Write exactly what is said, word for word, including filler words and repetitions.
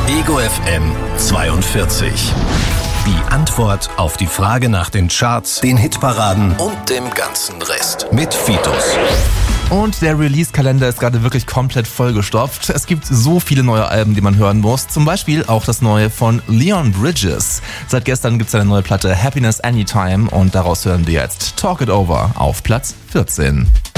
Ego F M zweiundvierzig. Die Antwort auf die Frage nach den Charts, den Hitparaden und dem ganzen Rest mit Fitus. Und der Release-Kalender ist gerade wirklich komplett vollgestopft. Es gibt so viele neue Alben, die man hören muss. Zum Beispiel auch das neue von Leon Bridges. Seit gestern gibt es eine neue Platte Happiness Anytime und daraus hören wir jetzt Talk It Over auf Platz vierzehn.